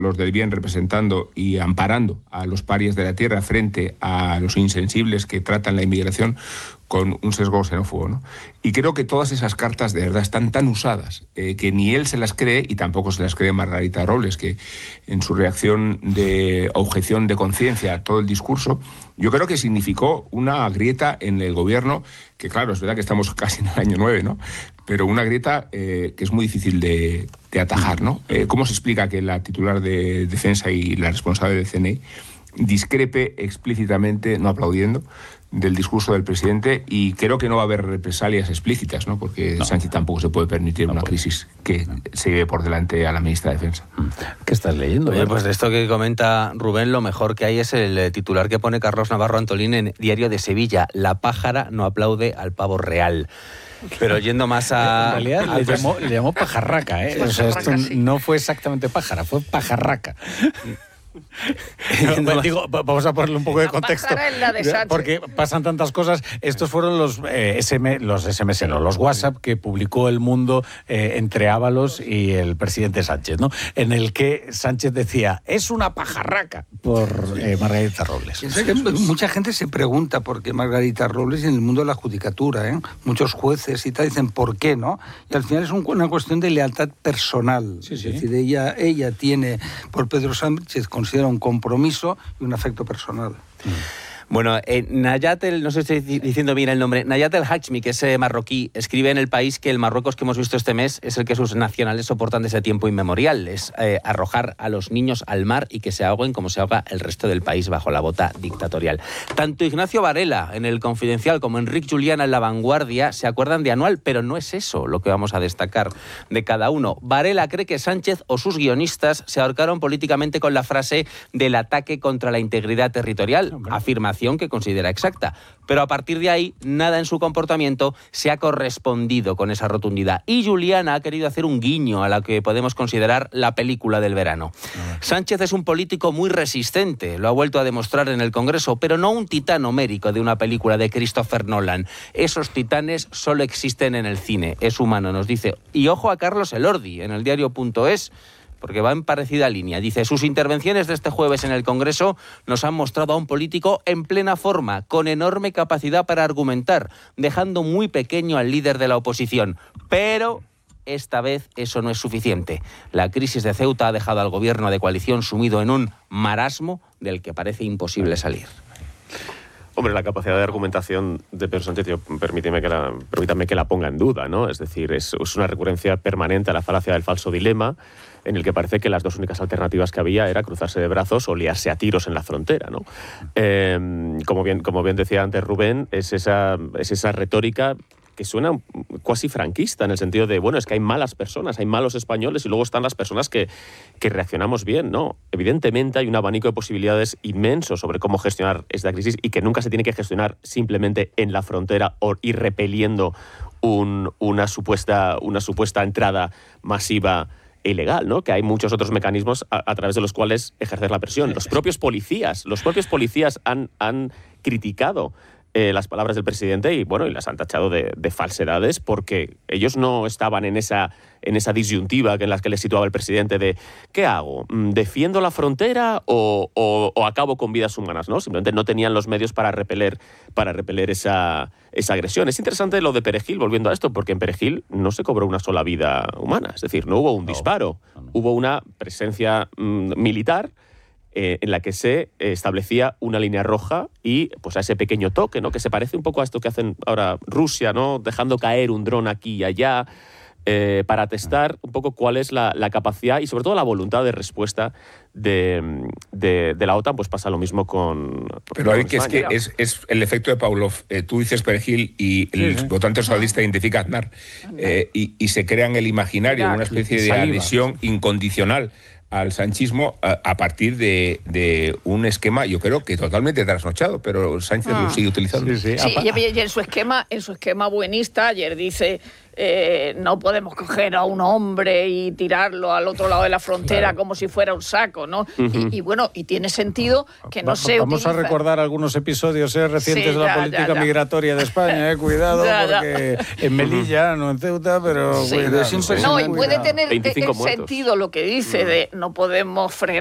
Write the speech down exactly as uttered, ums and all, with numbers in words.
los del bien representando y amparando a los parias de la tierra frente a los insensibles que tratan la inmigración con un sesgo xenófobo, ¿no? Y creo que todas esas cartas de verdad están tan usadas eh, que ni él se las cree y tampoco se las cree Margarita Robles, que en su reacción de objeción de conciencia a todo el discurso, yo creo que significó una grieta en el gobierno, que claro, es verdad que estamos casi en el año nueve, ¿no? Pero una grieta eh, que es muy difícil de, de atajar, ¿no? Eh, ¿Cómo se explica que la titular de Defensa y la responsable del C N I discrepe explícitamente, no aplaudiendo, del discurso del presidente? Y creo que no va a haber represalias explícitas, ¿no? Porque no. Sánchez tampoco se puede permitir no una puede. crisis que no. se lleve por delante a la ministra de Defensa. ¿Qué estás leyendo? Oye, pues de esto que comenta Rubén, lo mejor que hay es el titular que pone Carlos Navarro Antolín en Diario de Sevilla: la pájara no aplaude al pavo real. Pero yendo más a... En realidad le llamó, le llamó pajarraca, ¿eh? O sea, esto no fue exactamente pájara, fue pajarraca. No, digo, vamos a ponerle un poco de contexto, de porque pasan tantas cosas. Estos fueron los eh, S M, los S M S, no, los WhatsApp que publicó El Mundo eh, entre Ábalos y el presidente Sánchez, ¿no? En el que Sánchez decía, es una pajarraca, por eh, Margarita Robles. Que mucha gente se pregunta por qué Margarita Robles en el mundo de la judicatura, ¿eh? Muchos jueces y tal dicen por qué, ¿no? Y al final es un, una cuestión de lealtad personal. Sí, sí. Es decir, ella, ella tiene por Pedro Sánchez, considera un compromiso y un afecto personal. Bueno, eh, Nayat, el, no sé si estoy diciendo bien el nombre, Nayat El Hachmi, que es eh, marroquí, escribe en El País que el Marruecos que hemos visto este mes es el que sus nacionales soportan desde tiempo inmemorial. Es eh, arrojar a los niños al mar y que se ahoguen como se ahoga el resto del país bajo la bota dictatorial. Tanto Ignacio Varela en El Confidencial como Enric Juliana en La Vanguardia se acuerdan de Anual, pero no es eso lo que vamos a destacar de cada uno. Varela cree que Sánchez o sus guionistas se ahorcaron políticamente con la frase del ataque contra la integridad territorial, afirmación que considera exacta, pero a partir de ahí nada en su comportamiento se ha correspondido con esa rotundidad. Y Juliana ha querido hacer un guiño a la que podemos considerar la película del verano. Sánchez es un político muy resistente, lo ha vuelto a demostrar en el Congreso, pero no un titán homérico de una película de Christopher Nolan. Esos titanes solo existen en el cine, es humano, nos dice. Y ojo a Carlos Elordi en el diario punto es, porque va en parecida línea. Dice, sus intervenciones de este jueves en el Congreso nos han mostrado a un político en plena forma, con enorme capacidad para argumentar, dejando muy pequeño al líder de la oposición. Pero esta vez eso no es suficiente. La crisis de Ceuta ha dejado al gobierno de coalición sumido en un marasmo del que parece imposible salir. Hombre, la capacidad de argumentación de Pedro Sánchez, yo, permíteme que la, permítame que la ponga en duda, ¿no? Es decir, es, es una recurrencia permanente a la falacia del falso dilema, en el que parece que las dos únicas alternativas que había era cruzarse de brazos o liarse a tiros en la frontera, ¿no? Eh, como bien, como bien decía antes Rubén, es esa, es esa retórica que suena cuasi franquista, en el sentido de, bueno, es que hay malas personas, hay malos españoles y luego están las personas que, que reaccionamos bien, ¿no? Evidentemente hay un abanico de posibilidades inmenso sobre cómo gestionar esta crisis y que nunca se tiene que gestionar simplemente en la frontera o ir repeliendo un, una, supuesta, una supuesta entrada masiva e ilegal, ¿no? Que hay muchos otros mecanismos a, a través de los cuales ejercer la presión. Los propios policías, los propios policías han, han criticado Eh, las palabras del presidente y bueno y las han tachado de, de falsedades porque ellos no estaban en esa, en esa disyuntiva en la que les situaba el presidente de ¿qué hago? ¿Defiendo la frontera o, o, o acabo con vidas humanas? ¿No? Simplemente no tenían los medios para repeler, para repeler esa, esa agresión. Es interesante lo de Perejil, volviendo a esto, porque en Perejil no se cobró una sola vida humana, es decir, no hubo un no, disparo, no, no. Hubo una presencia mm, militar Eh, en la que se eh, establecía una línea roja y pues a ese pequeño toque, ¿no? Que se parece un poco a esto que hacen ahora Rusia, ¿no? Dejando caer un dron aquí y allá eh, para testar un poco cuál es la, la capacidad y sobre todo la voluntad de respuesta de, de, de la OTAN. Pues pasa lo mismo con Pero hay con que es que es, es el efecto de Pavlov. Eh, tú dices Perejil y el sí, sí. votante socialista identifica Aznar eh, y, y se crea en el imaginario una especie de adhesión incondicional al sanchismo a, a partir de, de un esquema, yo creo que totalmente trasnochado, pero Sánchez ah. lo sigue utilizando. Sí, sí. sí y, y en su esquema, en su esquema buenista, ayer dice eh, no podemos coger a un hombre y tirarlo al otro lado de la frontera claro. como si fuera un saco, ¿no? Uh-huh. y, y bueno, y tiene sentido que no Va, se Vamos utiliza... a recordar algunos episodios eh, recientes sí, de la ya, política ya, ya. migratoria de España, eh, cuidado, ya, ya. porque en Melilla, no en Ceuta, pero... Sí. Cuidado, No, y puede tener veinticinco el muertos. sentido lo que dice de no podemos frenar